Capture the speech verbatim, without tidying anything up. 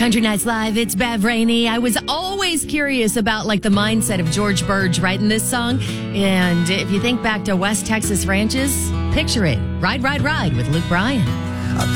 Country Nights Live, it's Bev Rainey. I was always curious about like the mindset of George Burge writing this song. And if you think back to West Texas ranches, picture it. Ride, Ride, Ride with Luke Bryan.